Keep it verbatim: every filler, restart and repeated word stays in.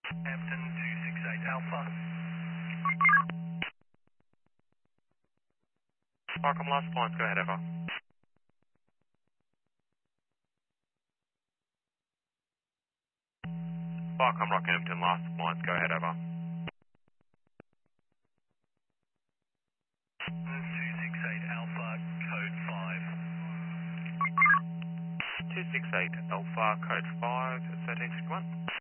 Hampton two six eight Alpha. Welcome, last lines, go ahead, Eva. Welcome, Rockhampton, last lines, go ahead, Eva. two six eight Alpha, code five. two six eight Alpha, code five, thirteen sixty-one.